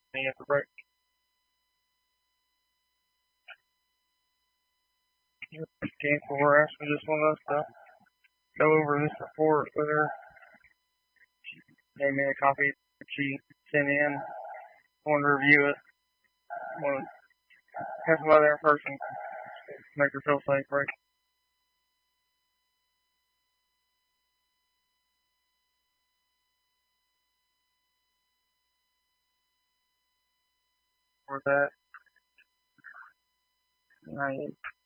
me at the break. Cancel harass for just want us to go over this report with her. She gave me a copy that she sent in. Wanted to review it. Wanted to have somebody there in person. Make her feel safe, right? For that.